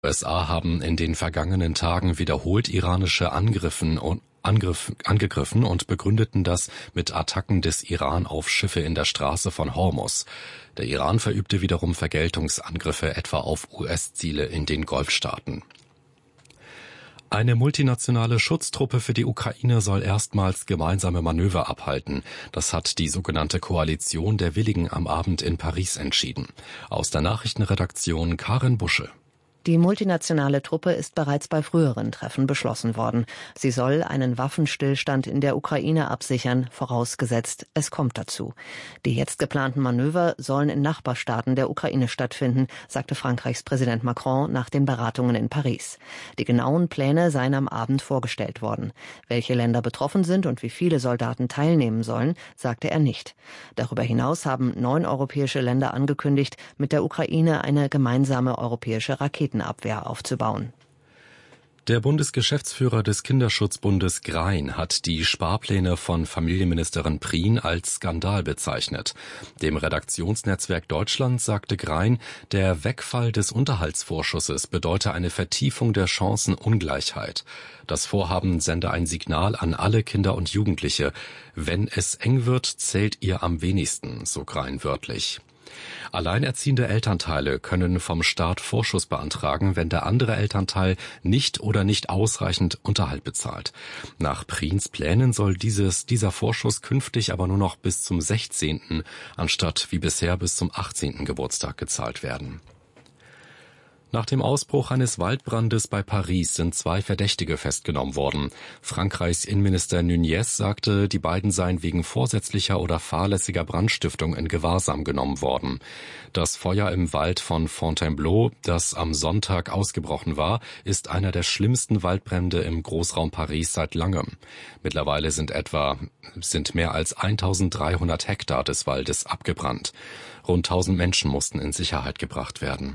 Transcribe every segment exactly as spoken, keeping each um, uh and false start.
U S A haben in den vergangenen Tagen wiederholt iranische Angriffen und Angriff, angegriffen und begründeten das mit Attacken des Iran auf Schiffe in der Straße von Hormuz. Der Iran verübte wiederum Vergeltungsangriffe etwa auf U S-Ziele in den Golfstaaten. Eine multinationale Schutztruppe für die Ukraine soll erstmals gemeinsame Manöver abhalten. Das hat die sogenannte Koalition der Willigen am Abend in Paris entschieden. Aus der Nachrichtenredaktion Karin Busche. Die multinationale Truppe ist bereits bei früheren Treffen beschlossen worden. Sie soll einen Waffenstillstand in der Ukraine absichern, vorausgesetzt, es kommt dazu. Die jetzt geplanten Manöver sollen in Nachbarstaaten der Ukraine stattfinden, sagte Frankreichs Präsident Macron nach den Beratungen in Paris. Die genauen Pläne seien am Abend vorgestellt worden. Welche Länder betroffen sind und wie viele Soldaten teilnehmen sollen, sagte er nicht. Darüber hinaus haben neun europäische Länder angekündigt, mit der Ukraine eine gemeinsame europäische Raketen Abwehr aufzubauen. Der Bundesgeschäftsführer des Kinderschutzbundes Grein hat die Sparpläne von Familienministerin Prien als Skandal bezeichnet. Dem Redaktionsnetzwerk Deutschland sagte Grein, der Wegfall des Unterhaltsvorschusses bedeute eine Vertiefung der Chancenungleichheit. Das Vorhaben sende ein Signal an alle Kinder und Jugendliche. Wenn es eng wird, zählt ihr am wenigsten, so Grein wörtlich. Alleinerziehende Elternteile können vom Staat Vorschuss beantragen, wenn der andere Elternteil nicht oder nicht ausreichend Unterhalt bezahlt. Nach Priens Plänen soll dieses, dieser Vorschuss künftig aber nur noch bis zum sechzehnten anstatt wie bisher bis zum achtzehnten Geburtstag gezahlt werden. Nach dem Ausbruch eines Waldbrandes bei Paris sind zwei Verdächtige festgenommen worden. Frankreichs Innenminister Nunez sagte, die beiden seien wegen vorsätzlicher oder fahrlässiger Brandstiftung in Gewahrsam genommen worden. Das Feuer im Wald von Fontainebleau, das am Sonntag ausgebrochen war, ist einer der schlimmsten Waldbrände im Großraum Paris seit langem. Mittlerweile sind etwa sind mehr als eintausenddreihundert Hektar des Waldes abgebrannt. Rund tausend Menschen mussten in Sicherheit gebracht werden.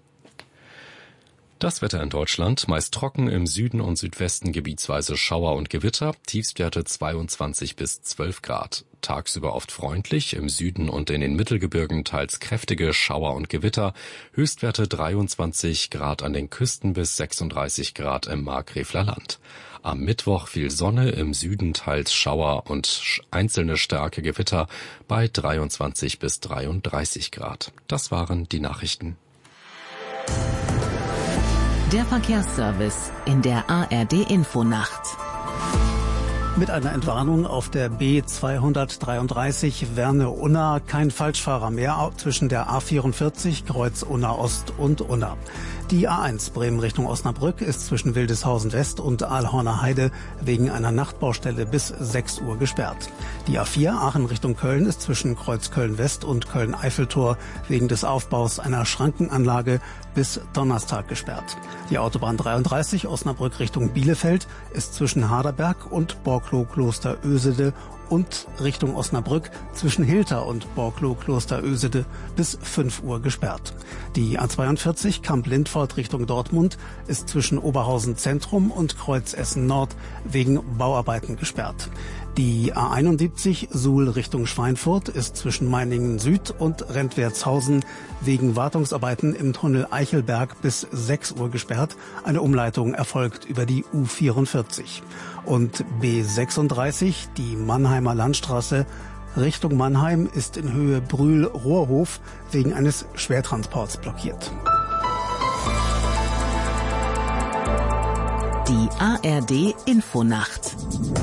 Das Wetter in Deutschland, meist trocken, im Süden und Südwesten gebietsweise Schauer und Gewitter, Tiefstwerte zweiundzwanzig bis zwölf Grad. Tagsüber oft freundlich, im Süden und in den Mittelgebirgen teils kräftige Schauer und Gewitter, Höchstwerte dreiundzwanzig Grad an den Küsten bis sechsunddreißig Grad im Markgräfler Land. Am Mittwoch viel Sonne, im Süden teils Schauer und einzelne starke Gewitter bei dreiundzwanzig bis dreiunddreißig Grad. Das waren die Nachrichten. Der Verkehrsservice in der A R D-Infonacht. Mit einer Entwarnung auf der B zweihundertdreiunddreißig Werne-Unna kein Falschfahrer mehr zwischen der A vierundvierzig Kreuz Unna Ost und Unna. Die A eins Bremen Richtung Osnabrück ist zwischen Wildeshausen West und Aalhorner Heide wegen einer Nachtbaustelle bis sechs Uhr gesperrt. Die A vier Aachen Richtung Köln ist zwischen Kreuz Köln West und Köln-Eiffeltor wegen des Aufbaus einer Schrankenanlage bis Donnerstag gesperrt. Die Autobahn dreiunddreißig Osnabrück Richtung Bielefeld ist zwischen Harderberg und Borklow-Kloster-Ösede und Richtung Osnabrück zwischen Hilter und Borklow-Kloster-Ösede bis fünf Uhr gesperrt. Die A zweiundvierzig Kamp-Lindfort Richtung Dortmund ist zwischen Oberhausen Zentrum und Kreuz Essen Nord wegen Bauarbeiten gesperrt. Die A einundsiebzig Suhl Richtung Schweinfurt ist zwischen Meiningen Süd und Rentwertshausen wegen Wartungsarbeiten im Tunnel Eichelberg bis sechs Uhr gesperrt. Eine Umleitung erfolgt über die U vierundvierzig. Und B sechsunddreißig, die Mannheimer Landstraße Richtung Mannheim, ist in Höhe Brühl-Rohrhof wegen eines Schwertransports blockiert. Die A R D-Infonacht.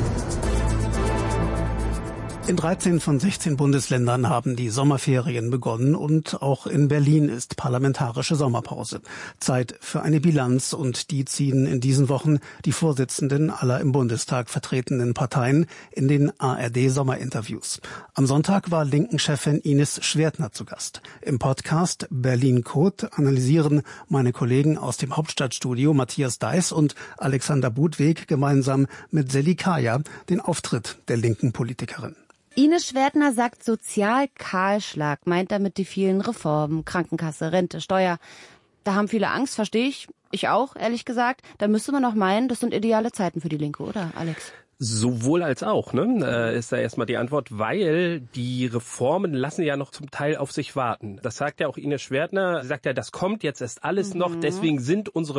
In dreizehn von sechzehn Bundesländern haben die Sommerferien begonnen und auch in Berlin ist parlamentarische Sommerpause. Zeit für eine Bilanz und die ziehen in diesen Wochen die Vorsitzenden aller im Bundestag vertretenen Parteien in den A R D-Sommerinterviews. Am Sonntag war Linken-Chefin Ines Schwertner zu Gast. Im Podcast Berlin Code analysieren meine Kollegen aus dem Hauptstadtstudio Matthias Deiß und Alexander Budweg gemeinsam mit Seli Kaya den Auftritt der linken Politikerin. Ines Schwertner sagt Sozialkahlschlag, meint damit die vielen Reformen, Krankenkasse, Rente, Steuer. Da haben viele Angst, verstehe ich. Ich auch, ehrlich gesagt. Da müsste man auch meinen, das sind ideale Zeiten für die Linke, oder, Alex? Sowohl als auch, ne, äh, ist da erstmal die Antwort, weil die Reformen lassen ja noch zum Teil auf sich warten. Das sagt ja auch Ines Schwertner. Sie sagt ja, das kommt jetzt erst alles mhm. noch, deswegen sind unsere